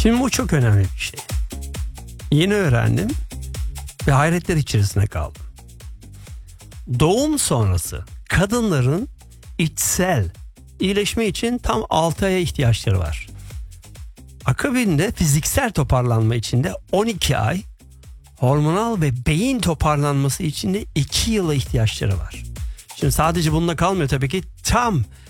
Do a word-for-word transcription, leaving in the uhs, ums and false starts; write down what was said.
Şimdi bu çok önemli bir şey. Yeni öğrendim ve hayretler içerisine kaldım. Doğum sonrası kadınların içsel iyileşme için tam altı aya ihtiyaçları var. Akabinde fiziksel toparlanma için de on iki ay, hormonal ve beyin toparlanması için de iki yıla ihtiyaçları var. Şimdi sadece bununla kalmıyor tabii ki, tam